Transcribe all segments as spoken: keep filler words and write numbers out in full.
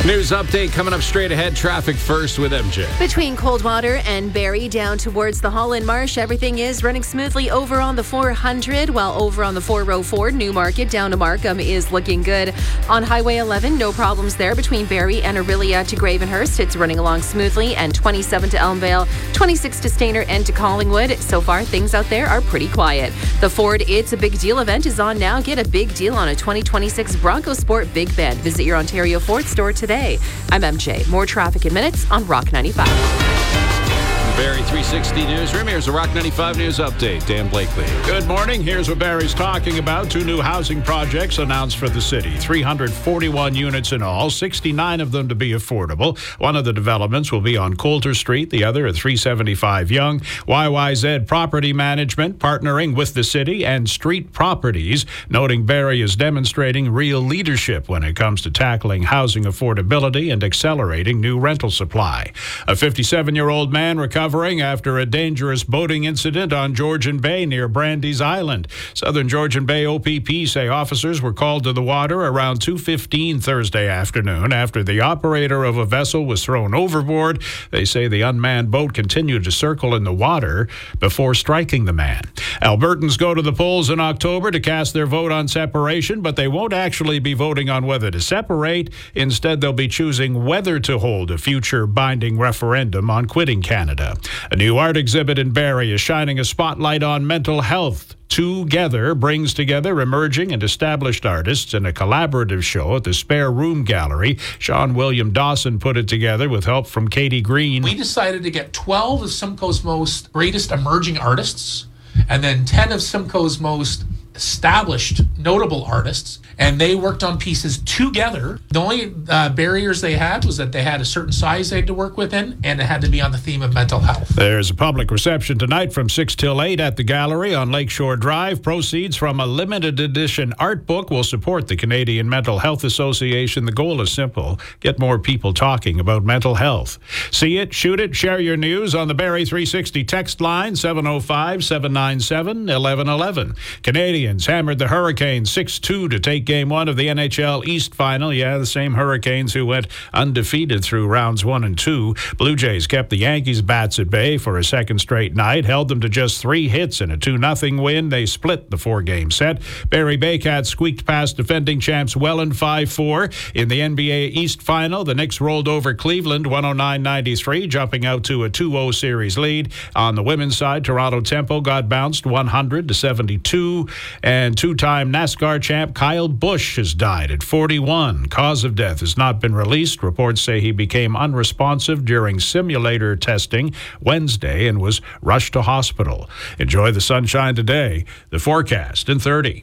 News update coming up straight ahead. Traffic first with M J. Between Coldwater and Barrie down towards the Holland Marsh, everything is running smoothly over on the four hundred, while over on the four oh four, Newmarket down to Markham is looking good. On Highway eleven, no problems there between Barrie and Orillia to Gravenhurst. It's running along smoothly, and twenty-seven to Elmvale, twenty-six to Stayner and to Collingwood. So far, things out there are pretty quiet. The Ford It's a Big Deal event is on now. Get a big deal on a twenty twenty-six Bronco Sport Big Bend. Visit your Ontario Ford store today. I'm M J. More traffic in minutes on Rock ninety-five. Barrie three sixty Newsroom. Here's a Rock ninety-five News update. Dan Blakely. Good morning. Here's what Barrie's talking about. Two new housing projects announced for the city. three hundred forty-one units in all, sixty-nine of them to be affordable. One of the developments will be on Coulter Street, the other at three seventy-five Yonge. Y Y Z Property Management partnering with the city and Street Properties, noting Barrie is demonstrating real leadership when it comes to tackling housing affordability and accelerating new rental supply. A fifty-seven-year-old man recovered after a dangerous boating incident on Georgian Bay near Brandy's Island. Southern Georgian Bay O P P say officers were called to the water around two fifteen Thursday afternoon after the operator of a vessel was thrown overboard. They say the unmanned boat continued to circle in the water before striking the man. Albertans go to the polls in October to cast their vote on separation, but they won't actually be voting on whether to separate. Instead, they'll be choosing whether to hold a future binding referendum on quitting Canada. A new art exhibit in Barrie is shining a spotlight on mental health. Together brings together emerging and established artists in a collaborative show at the Spare Room Gallery. Sean William Dawson put it together with help from Katie Green. We decided to get twelve of Simcoe's most greatest emerging artists and then ten of Simcoe's most established notable artists, and they worked on pieces together. The only uh, barriers they had was that they had a certain size they had to work within, and it had to be on the theme of mental health. There's a public reception tonight from six till eight at the gallery on Lakeshore Drive. Proceeds from a limited edition art book will support the Canadian Mental Health Association. The goal is simple: get more people talking about mental health. See it, shoot it, share your news on the Barrie three sixty text line, seven oh five, seven nine seven, one one one one. Canadians hammered the Hurricanes six two to take Game one of the N H L East Final. Yeah, the same Hurricanes who went undefeated through rounds one and two. Blue Jays kept the Yankees' bats at bay for a second straight night, held them to just three hits in a two nothing win. They split the four-game set. Barrie Baycats squeaked past defending champs Welland five four. In the N B A East Final, the Knicks rolled over Cleveland one oh nine ninety-three, jumping out to a two oh series lead. On the women's side, Toronto Tempo got bounced one hundred to seventy-two. And two-time NASCAR champ Kyle Busch has died at forty-one. Cause of death has not been released. Reports say he became unresponsive during simulator testing Wednesday and was rushed to hospital. Enjoy the sunshine today. The forecast in thirty.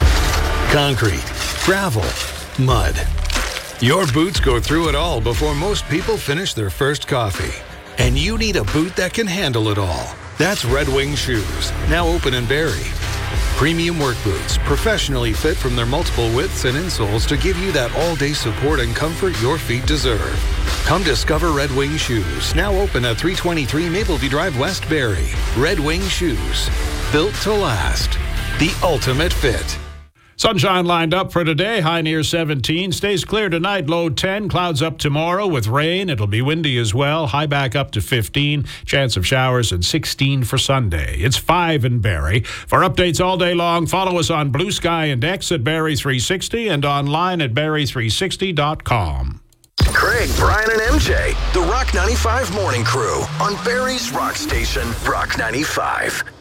Concrete, gravel, mud. Your boots go through it all before most people finish their first coffee. And you need a boot that can handle it all. That's Red Wing Shoes, now open in Barrie. Premium work boots, professionally fit from their multiple widths and insoles to give you that all-day support and comfort your feet deserve. Come discover Red Wing Shoes, now open at three twenty-three Mapleview Drive, West Barrie. Red Wing Shoes, built to last. The ultimate fit. Sunshine lined up for today, high near seventeen. Stays clear tonight, low ten. Clouds up tomorrow with rain. It'll be windy as well. High back up to fifteen. Chance of showers at sixteen for Sunday. It's five in Barrie. For updates all day long, follow us on Blue Sky and X at Barrie three sixty and online at barrie three sixty dot com. Craig, Brian, and M J, the Rock ninety-five Morning Crew on Barrie's Rock Station, Rock ninety-five.